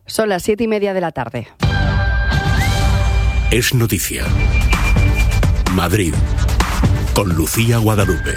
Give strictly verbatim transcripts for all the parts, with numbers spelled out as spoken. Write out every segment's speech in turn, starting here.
Son las siete y media de la tarde. Es noticia. Madrid, con Lucía Guadalupe.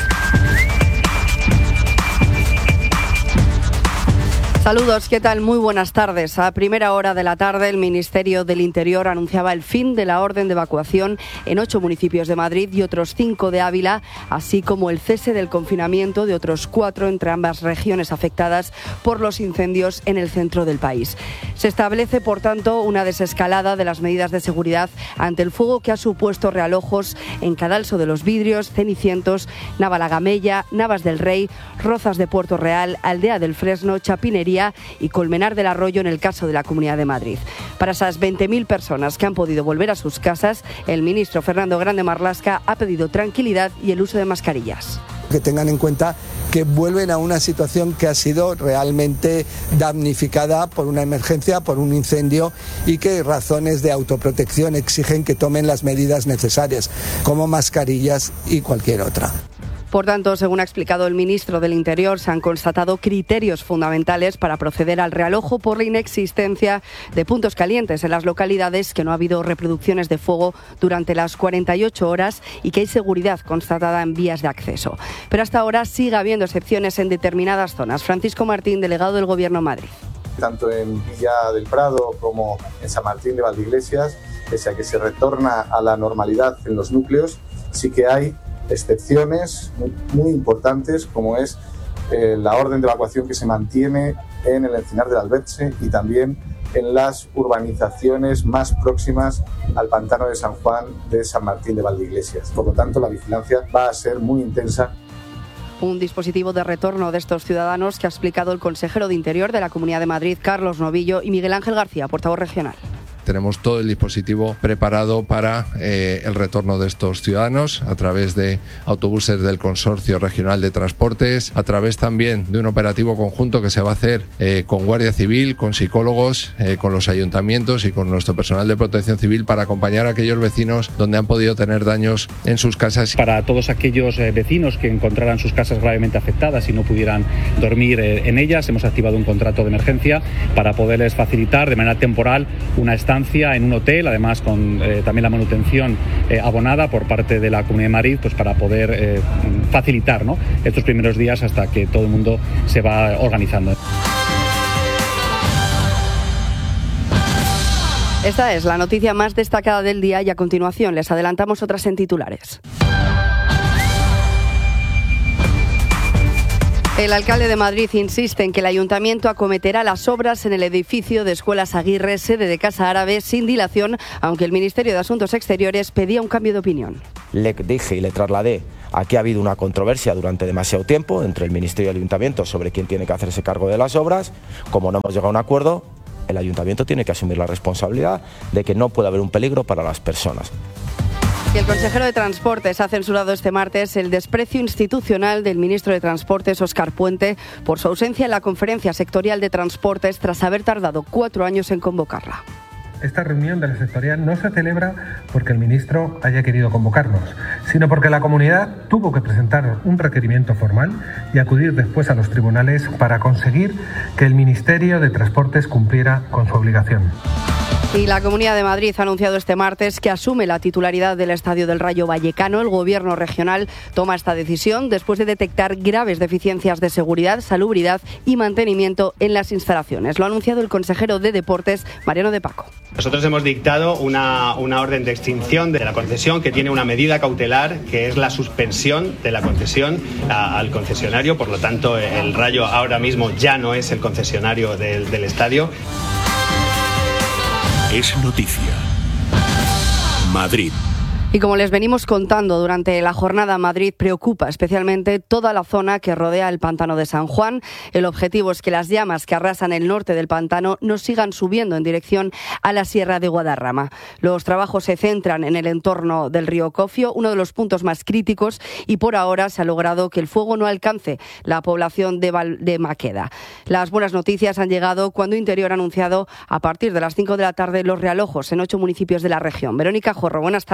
Saludos, ¿qué tal? Muy buenas tardes. A primera hora de la tarde, el Ministerio del Interior anunciaba el fin de la orden de evacuación en ocho municipios de Madrid y otros cinco de Ávila, así como el cese del confinamiento de otros cuatro entre ambas regiones afectadas por los incendios en el centro del país. Se establece, por tanto, una desescalada de las medidas de seguridad ante el fuego que ha supuesto realojos en Cadalso de los Vidrios, Cenicientos, Navalagamella, Navas del Rey, Rozas de Puerto Real, Aldea del Fresno, Chapinería y Colmenar del Arroyo en el caso de la Comunidad de Madrid. Para esas veinte mil personas que han podido volver a sus casas, el ministro Fernando Grande Marlaska ha pedido tranquilidad y el uso de mascarillas. Que tengan en cuenta que vuelven a una situación que ha sido realmente damnificada por una emergencia, por un incendio, y que razones de autoprotección exigen que tomen las medidas necesarias, como mascarillas y cualquier otra. Por tanto, según ha explicado el ministro del Interior, se han constatado criterios fundamentales para proceder al realojo por la inexistencia de puntos calientes en las localidades, que no ha habido reproducciones de fuego durante las cuarenta y ocho horas y que hay seguridad constatada en vías de acceso. Pero hasta ahora sigue habiendo excepciones en determinadas zonas. Francisco Martín, delegado del Gobierno en Madrid. Tanto en Villa del Prado como en San Martín de Valdeiglesias, pese a que se retorna a la normalidad en los núcleos, sí que hay excepciones muy, muy importantes, como es eh, la orden de evacuación que se mantiene en el Encinar del Alberche y también en las urbanizaciones más próximas al pantano de San Juan de San Martín de Valdeiglesias. Por lo tanto, la vigilancia va a ser muy intensa. Un dispositivo de retorno de estos ciudadanos que ha explicado el consejero de Interior de la Comunidad de Madrid, Carlos Novillo, y Miguel Ángel García, portavoz regional. Tenemos todo el dispositivo preparado para eh, el retorno de estos ciudadanos a través de autobuses del Consorcio Regional de Transportes, a través también de un operativo conjunto que se va a hacer eh, con Guardia Civil, con psicólogos, eh, con los ayuntamientos y con nuestro personal de protección civil para acompañar a aquellos vecinos donde han podido tener daños en sus casas. Para todos aquellos eh, vecinos que encontraran sus casas gravemente afectadas y no pudieran dormir eh, en ellas, hemos activado un contrato de emergencia para poderles facilitar de manera temporal una estancia en un hotel, además con eh, también la manutención eh, abonada por parte de la Comunidad de Madrid, pues para poder eh, facilitar, ¿no?, estos primeros días hasta que todo el mundo se va organizando. Esta es la noticia más destacada del día y a continuación les adelantamos otras en titulares. El alcalde de Madrid insiste en que el ayuntamiento acometerá las obras en el edificio de Escuelas Aguirre, sede de Casa Árabe, sin dilación, aunque el Ministerio de Asuntos Exteriores pedía un cambio de opinión. Le dije y le trasladé a que ha habido una controversia durante demasiado tiempo entre el Ministerio y el ayuntamiento sobre quién tiene que hacerse cargo de las obras. Como no hemos llegado a un acuerdo, el ayuntamiento tiene que asumir la responsabilidad de que no puede haber un peligro para las personas. Y el consejero de Transportes ha censurado este martes el desprecio institucional del ministro de Transportes, Óscar Puente, por su ausencia en la conferencia sectorial de Transportes tras haber tardado cuatro años en convocarla. Esta reunión de la sectorial no se celebra porque el ministro haya querido convocarnos, sino porque la comunidad tuvo que presentar un requerimiento formal y acudir después a los tribunales para conseguir que el Ministerio de Transportes cumpliera con su obligación. Y la Comunidad de Madrid ha anunciado este martes que asume la titularidad del Estadio del Rayo Vallecano. El Gobierno regional toma esta decisión después de detectar graves deficiencias de seguridad, salubridad y mantenimiento en las instalaciones. Lo ha anunciado el consejero de Deportes, Mariano de Paco. Nosotros hemos dictado una, una orden de extinción de la concesión que tiene una medida cautelar, que es la suspensión de la concesión a, al concesionario. Por lo tanto, el Rayo ahora mismo ya no es el concesionario del, del estadio. Es noticia. Madrid. Y como les venimos contando durante la jornada, Madrid preocupa especialmente toda la zona que rodea el pantano de San Juan. El objetivo es que las llamas que arrasan el norte del pantano no sigan subiendo en dirección a la Sierra de Guadarrama. Los trabajos se centran en el entorno del río Cofio, uno de los puntos más críticos, y por ahora se ha logrado que el fuego no alcance la población de, Val- de Maqueda. Las buenas noticias han llegado cuando Interior ha anunciado a partir de las cinco de la tarde los realojos en ocho municipios de la región. Verónica Jorro, buenas tardes.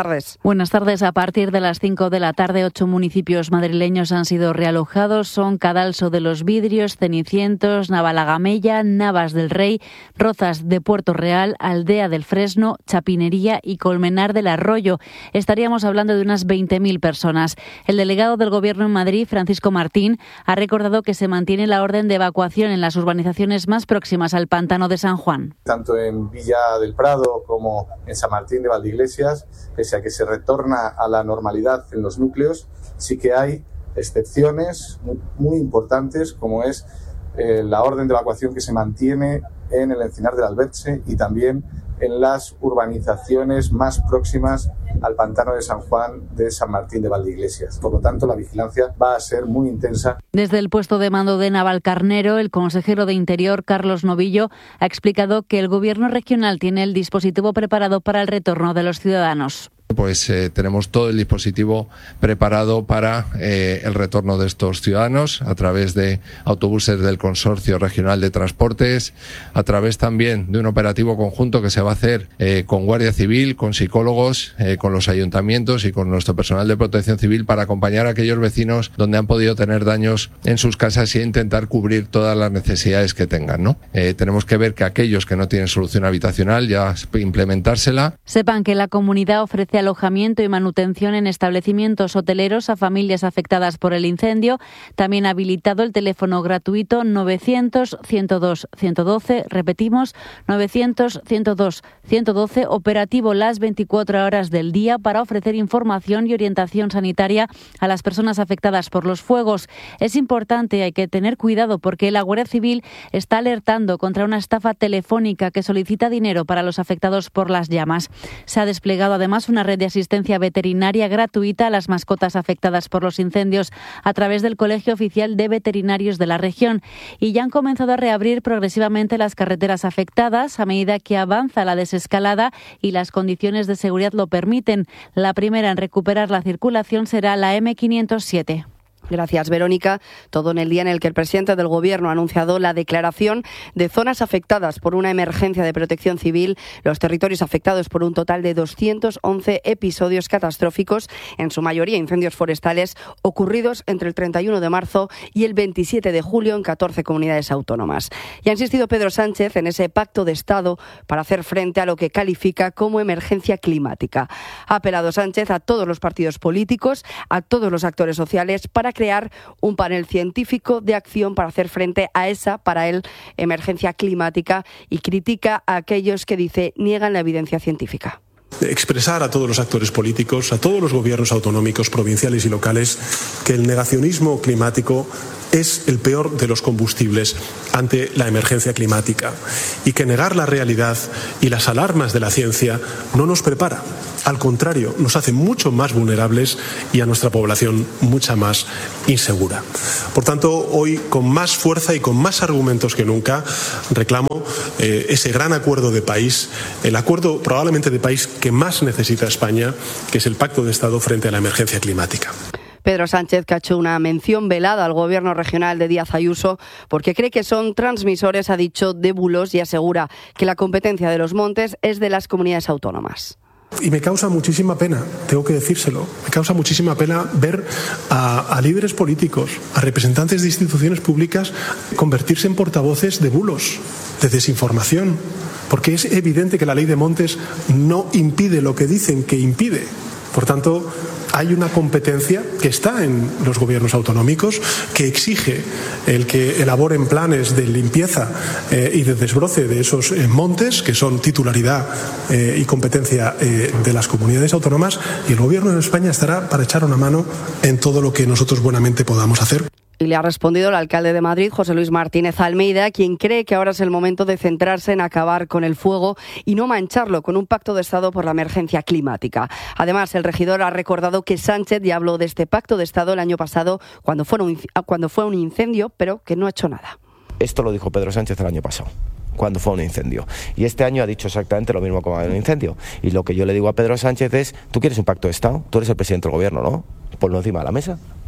Buenas tardes. A partir de las cinco de la tarde, ocho municipios madrileños han sido realojados. Son Cadalso de los Vidrios, Cenicientos, Navalagamella, Navas del Rey, Rozas de Puerto Real, Aldea del Fresno, Chapinería y Colmenar del Arroyo. Estaríamos hablando de unas veinte mil personas. El delegado del Gobierno en Madrid, Francisco Martín, ha recordado que se mantiene la orden de evacuación en las urbanizaciones más próximas al pantano de San Juan. Tanto en Villa del Prado como en San Martín de Valdeiglesias, pese a que se retorna a la normalidad en los núcleos, sí que hay excepciones muy, muy importantes, como es eh, la orden de evacuación que se mantiene en el Encinar del Alberche y también en las urbanizaciones más próximas al pantano de San Juan de San Martín de Valdeiglesias. Por lo tanto, la vigilancia va a ser muy intensa. Desde el puesto de mando de Navalcarnero, el consejero de Interior, Carlos Novillo, ha explicado que el Gobierno regional tiene el dispositivo preparado para el retorno de los ciudadanos. Pues eh, tenemos todo el dispositivo preparado para eh, el retorno de estos ciudadanos a través de autobuses del Consorcio Regional de Transportes, a través también de un operativo conjunto que se va a hacer eh, con Guardia Civil, con psicólogos, eh, con los ayuntamientos y con nuestro personal de protección civil para acompañar a aquellos vecinos donde han podido tener daños en sus casas y intentar cubrir todas las necesidades que tengan, ¿no? Eh, tenemos que ver que aquellos que no tienen solución habitacional ya implementársela. Sepan que la comunidad ofrece alojamiento y manutención en establecimientos hoteleros a familias afectadas por el incendio. También ha habilitado el teléfono gratuito novecientos, ciento dos, ciento doce, repetimos, novecientos, ciento dos, ciento doce, operativo las veinticuatro horas del día para ofrecer información y orientación sanitaria a las personas afectadas por los fuegos. Es importante, hay que tener cuidado porque la Guardia Civil está alertando contra una estafa telefónica que solicita dinero para los afectados por las llamas. Se ha desplegado además una red de asistencia veterinaria gratuita a las mascotas afectadas por los incendios a través del Colegio Oficial de Veterinarios de la región y ya han comenzado a reabrir progresivamente las carreteras afectadas a medida que avanza la desescalada y las condiciones de seguridad lo permiten. La primera en recuperar la circulación será la eme quinientos siete. Gracias, Verónica. Todo en el día en el que el presidente del Gobierno ha anunciado la declaración de zonas afectadas por una emergencia de protección civil, los territorios afectados por un total de doscientos once episodios catastróficos, en su mayoría incendios forestales, ocurridos entre el treinta y uno de marzo y el veintisiete de julio en catorce comunidades autónomas. Y ha insistido Pedro Sánchez en ese pacto de Estado para hacer frente a lo que califica como emergencia climática. Ha apelado Sánchez a todos los partidos políticos, a todos los actores sociales, para crear un panel científico de acción para hacer frente a esa, para él, emergencia climática, y critica a aquellos que, dice, niegan la evidencia científica. Expresar a todos los actores políticos, a todos los gobiernos autonómicos, provinciales y locales, que el negacionismo climático es el peor de los combustibles ante la emergencia climática y que negar la realidad y las alarmas de la ciencia no nos prepara. Al contrario, nos hace mucho más vulnerables y a nuestra población mucha más insegura. Por tanto, hoy, con más fuerza y con más argumentos que nunca, reclamo eh, ese gran acuerdo de país, el acuerdo probablemente de país que más necesita España, que es el Pacto de Estado frente a la emergencia climática. Pedro Sánchez, que ha hecho una mención velada al Gobierno regional de Díaz Ayuso porque cree que son transmisores, ha dicho, de bulos, y asegura que la competencia de los montes es de las comunidades autónomas. Y me causa muchísima pena, tengo que decírselo, me causa muchísima pena ver a, a líderes políticos, a representantes de instituciones públicas convertirse en portavoces de bulos, de desinformación, porque es evidente que la ley de montes no impide lo que dicen que impide. Por tanto, hay una competencia que está en los gobiernos autonómicos que exige el que elaboren planes de limpieza eh, y de desbroce de esos eh, montes, que son titularidad eh, y competencia eh, de las comunidades autónomas, y el Gobierno de España estará para echar una mano en todo lo que nosotros buenamente podamos hacer. Y le ha respondido el alcalde de Madrid, José Luis Martínez Almeida, quien cree que ahora es el momento de centrarse en acabar con el fuego y no mancharlo con un pacto de Estado por la emergencia climática. Además, el regidor ha recordado que Sánchez ya habló de este pacto de Estado el año pasado cuando fue un, cuando fue un incendio, pero que no ha hecho nada. Esto lo dijo Pedro Sánchez el año pasado, cuando fue un incendio. Y este año ha dicho exactamente lo mismo como un incendio. Y lo que yo le digo a Pedro Sánchez es, ¿tú quieres un pacto de Estado? Tú eres el presidente del Gobierno, ¿no? Ponlo encima de la mesa.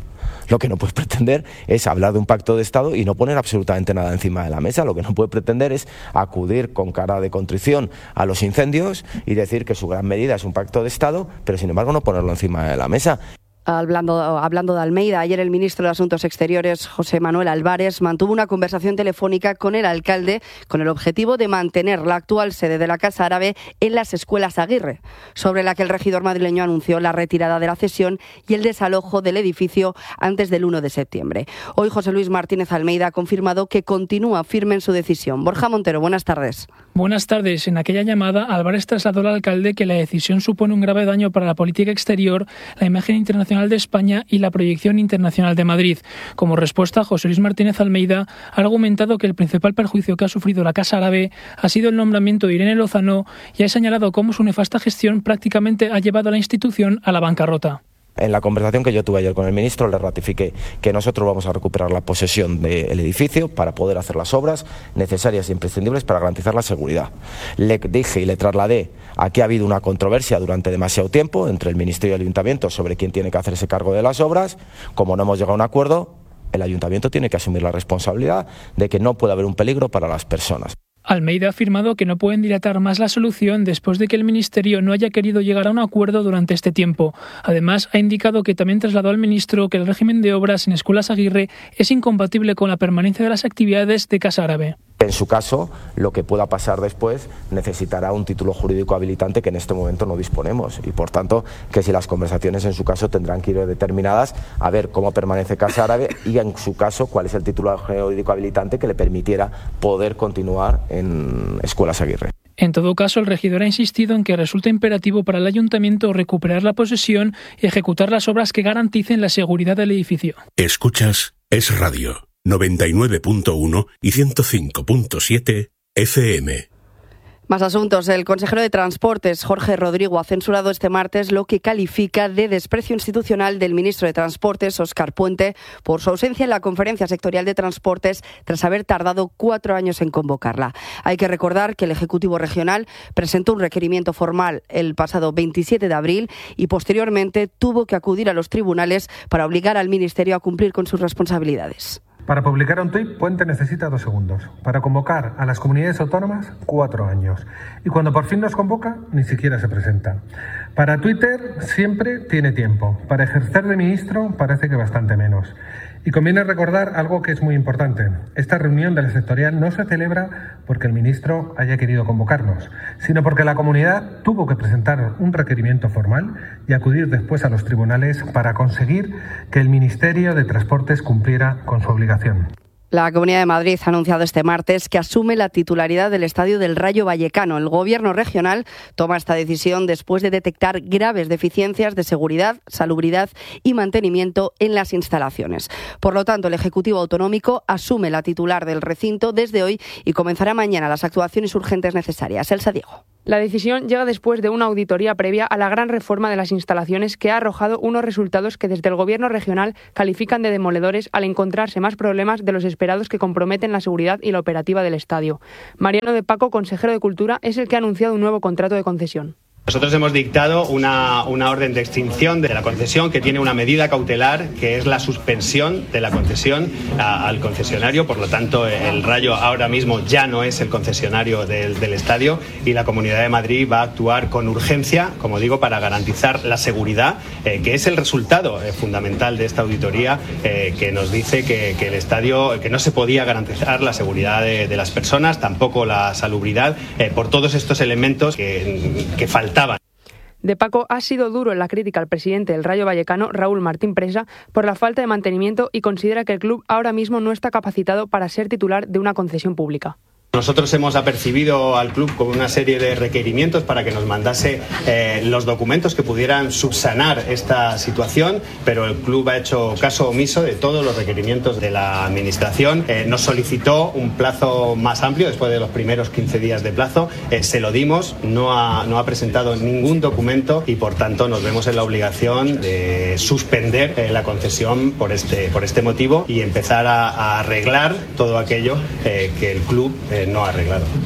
Lo que no puedes pretender es hablar de un pacto de Estado y no poner absolutamente nada encima de la mesa. Lo que no puede pretender es acudir con cara de contrición a los incendios y decir que su gran medida es un pacto de Estado, pero sin embargo no ponerlo encima de la mesa. Hablando, hablando de Almeida, ayer el ministro de Asuntos Exteriores, José Manuel Álvarez, mantuvo una conversación telefónica con el alcalde con el objetivo de mantener la actual sede de la Casa Árabe en las Escuelas Aguirre, sobre la que el regidor madrileño anunció la retirada de la cesión y el desalojo del edificio antes del uno de septiembre. Hoy José Luis Martínez Almeida ha confirmado que continúa firme en su decisión. Borja Montero, buenas tardes. Buenas tardes. En aquella llamada, Álvarez trasladó al alcalde que la decisión supone un grave daño para la política exterior, la imagen internacional de España y la proyección internacional de Madrid. Como respuesta, José Luis Martínez Almeida ha argumentado que el principal perjuicio que ha sufrido la Casa Árabe ha sido el nombramiento de Irene Lozano y ha señalado cómo su nefasta gestión prácticamente ha llevado a la institución a la bancarrota. En la conversación que yo tuve ayer con el ministro le ratifiqué que nosotros vamos a recuperar la posesión del edificio para poder hacer las obras necesarias e imprescindibles para garantizar la seguridad. Le dije y le trasladé a que ha habido una controversia durante demasiado tiempo entre el Ministerio y el Ayuntamiento sobre quién tiene que hacerse cargo de las obras. Como no hemos llegado a un acuerdo, el Ayuntamiento tiene que asumir la responsabilidad de que no puede haber un peligro para las personas. Almeida ha afirmado que no pueden dilatar más la solución después de que el Ministerio no haya querido llegar a un acuerdo durante este tiempo. Además, ha indicado que también trasladó al ministro que el régimen de obras en Escuelas Aguirre es incompatible con la permanencia de las actividades de Casa Árabe. En su caso, lo que pueda pasar después necesitará un título jurídico habilitante que en este momento no disponemos y, por tanto, que si las conversaciones en su caso tendrán que ir determinadas a ver cómo permanece Casa Árabe y, en su caso, cuál es el título jurídico habilitante que le permitiera poder continuar en Escuelas Aguirre. En todo caso, el regidor ha insistido en que resulta imperativo para el ayuntamiento recuperar la posesión y ejecutar las obras que garanticen la seguridad del edificio. Escuchas Es Radio, noventa y nueve punto uno y ciento cinco punto siete F M. Más asuntos. El consejero de Transportes, Jorge Rodrigo, ha censurado este martes lo que califica de desprecio institucional del ministro de Transportes, Óscar Puente, por su ausencia en la Conferencia Sectorial de Transportes tras haber tardado cuatro años en convocarla. Hay que recordar que el Ejecutivo Regional presentó un requerimiento formal el pasado veintisiete de abril y posteriormente tuvo que acudir a los tribunales para obligar al Ministerio a cumplir con sus responsabilidades. Para publicar un tuit, Puente necesita dos segundos. Para convocar a las comunidades autónomas, cuatro años. Y cuando por fin nos convoca, ni siquiera se presenta. Para Twitter siempre tiene tiempo. Para ejercer de ministro parece que bastante menos. Y conviene recordar algo que es muy importante. Esta reunión de la sectorial no se celebra porque el ministro haya querido convocarnos, sino porque la comunidad tuvo que presentar un requerimiento formal y acudir después a los tribunales para conseguir que el Ministerio de Transportes cumpliera con su obligación. La Comunidad de Madrid ha anunciado este martes que asume la titularidad del Estadio del Rayo Vallecano. El Gobierno regional toma esta decisión después de detectar graves deficiencias de seguridad, salubridad y mantenimiento en las instalaciones. Por lo tanto, el Ejecutivo Autonómico asume la titular del recinto desde hoy y comenzará mañana las actuaciones urgentes necesarias. Elsa Diego. La decisión llega después de una auditoría previa a la gran reforma de las instalaciones que ha arrojado unos resultados que desde el Gobierno regional califican de demoledores al encontrarse más problemas de los esperados que comprometen la seguridad y la operativa del estadio. Mariano de Paco, consejero de Cultura, es el que ha anunciado un nuevo contrato de concesión. Nosotros hemos dictado una, una orden de extinción de la concesión que tiene una medida cautelar que es la suspensión de la concesión a, al concesionario. Por lo tanto, el Rayo ahora mismo ya no es el concesionario del, del estadio y la Comunidad de Madrid va a actuar con urgencia, como digo, para garantizar la seguridad, eh, que es el resultado eh, fundamental de esta auditoría eh, que nos dice que, que el estadio, que no se podía garantizar la seguridad de, de las personas, tampoco la salubridad, eh, por todos estos elementos que, que faltan. De Paco ha sido duro en la crítica al presidente del Rayo Vallecano, Raúl Martín Presa, por la falta de mantenimiento y considera que el club ahora mismo no está capacitado para ser titular de una concesión pública. Nosotros hemos apercibido al club con una serie de requerimientos para que nos mandase eh, los documentos que pudieran subsanar esta situación, pero el club ha hecho caso omiso de todos los requerimientos de la administración. Eh, nos solicitó un plazo más amplio después de los primeros quince días de plazo. Eh, se lo dimos, no ha, no ha presentado ningún documento y por tanto nos vemos en la obligación de suspender eh, la concesión por este, por este motivo y empezar a, a arreglar todo aquello eh, que el club eh, no ha arreglado.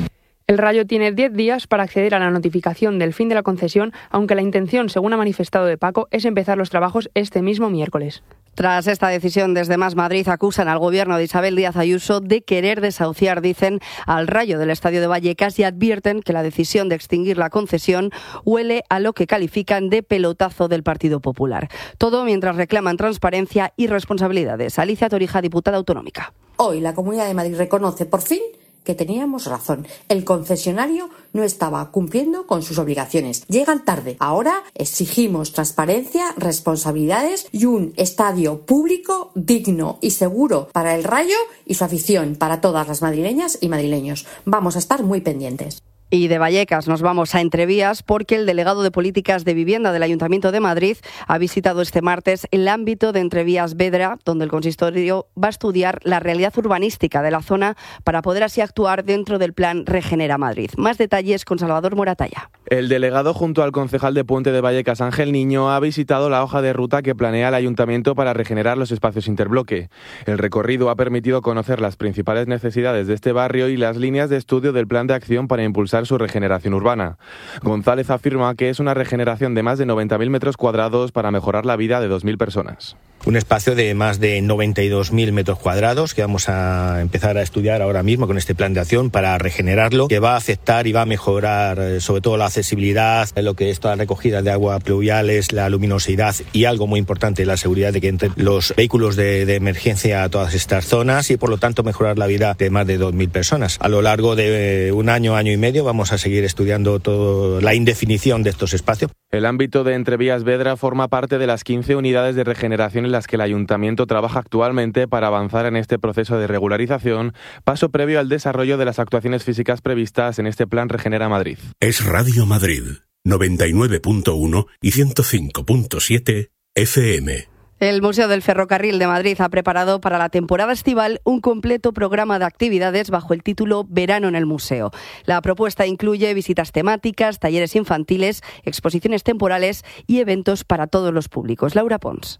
El Rayo tiene diez días para acceder a la notificación del fin de la concesión, aunque la intención, según ha manifestado de Paco, es empezar los trabajos este mismo miércoles. Tras esta decisión, desde Más Madrid acusan al gobierno de Isabel Díaz Ayuso de querer desahuciar, dicen, al Rayo del Estadio de Vallecas y advierten que la decisión de extinguir la concesión huele a lo que califican de pelotazo del Partido Popular. Todo mientras reclaman transparencia y responsabilidades. Alicia Torija, diputada autonómica. Hoy la Comunidad de Madrid reconoce por fin que teníamos razón. El concesionario no estaba cumpliendo con sus obligaciones. Llegan tarde. Ahora exigimos transparencia, responsabilidades y un estadio público, digno y seguro para el Rayo y su afición, para todas las madrileñas y madrileños. Vamos a estar muy pendientes. Y de Vallecas nos vamos a Entrevías porque el delegado de Políticas de Vivienda del Ayuntamiento de Madrid ha visitado este martes el ámbito de Entrevías Vedra, donde el consistorio va a estudiar la realidad urbanística de la zona para poder así actuar dentro del plan Regenera Madrid. Más detalles con Salvador Moratalla. El delegado, junto al concejal de Puente de Vallecas, Ángel Niño, ha visitado la hoja de ruta que planea el Ayuntamiento para regenerar los espacios interbloque. El recorrido ha permitido conocer las principales necesidades de este barrio y las líneas de estudio del plan de acción para impulsar su regeneración urbana. González afirma que es una regeneración de más de noventa mil metros cuadrados para mejorar la vida de dos mil personas. Un espacio de más de noventa y dos mil metros cuadrados que vamos a empezar a estudiar ahora mismo con este plan de acción para regenerarlo, que va a afectar y va a mejorar sobre todo la accesibilidad, lo que es toda la recogida de aguas pluviales, la luminosidad y algo muy importante, la seguridad de que entren los vehículos de, de emergencia a todas estas zonas y por lo tanto mejorar la vida de más de dos mil personas. A lo largo de un año, año y medio vamos a seguir estudiando toda la indefinición de estos espacios. El ámbito de Entrevías Vedra forma parte de las quince unidades de regeneración en las que el Ayuntamiento trabaja actualmente para avanzar en este proceso de regularización, paso previo al desarrollo de las actuaciones físicas previstas en este plan Regenera Madrid. Es Radio Madrid, noventa y nueve punto uno y ciento cinco punto siete F M. El Museo del Ferrocarril de Madrid ha preparado para la temporada estival un completo programa de actividades bajo el título Verano en el Museo. La propuesta incluye visitas temáticas, talleres infantiles, exposiciones temporales y eventos para todos los públicos. Laura Pons.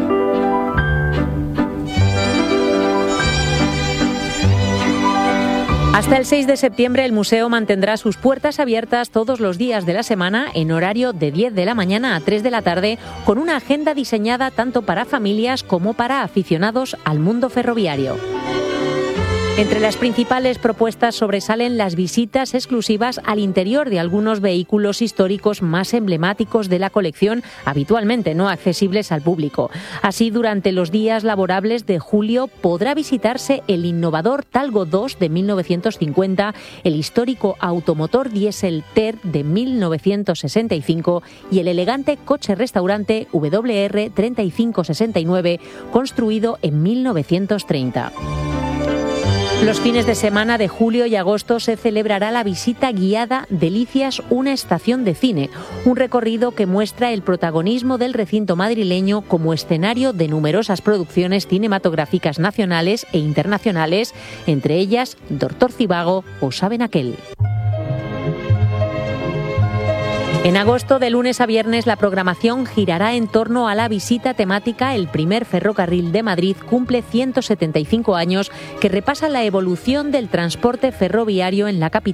Hasta el seis de septiembre el museo mantendrá sus puertas abiertas todos los días de la semana en horario de diez de la mañana a tres de la tarde, con una agenda diseñada tanto para familias como para aficionados al mundo ferroviario. Entre las principales propuestas sobresalen las visitas exclusivas al interior de algunos vehículos históricos más emblemáticos de la colección, habitualmente no accesibles al público. Así, durante los días laborables de julio podrá visitarse el innovador Talgo dos de mil novecientos cincuenta, el histórico automotor diésel T E R de mil novecientos sesenta y cinco y el elegante coche-restaurante W R treinta y cinco sesenta y nueve, construido en mil novecientos treinta. Los fines de semana de julio y agosto se celebrará la visita guiada Delicias, una estación de cine, un recorrido que muestra el protagonismo del recinto madrileño como escenario de numerosas producciones cinematográficas nacionales e internacionales, entre ellas Doctor Zivago o Saben aquel. En agosto, de lunes a viernes, la programación girará en torno a la visita temática El primer ferrocarril de Madrid cumple ciento setenta y cinco años, que repasa la evolución del transporte ferroviario en la capital